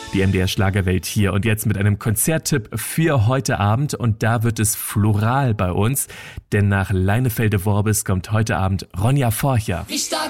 Die MDR Schlagerwelt hier und jetzt mit einem Konzerttipp für heute Abend und da wird es floral bei uns, denn nach Leinefelde-Worbis kommt heute Abend Ronja Forcher.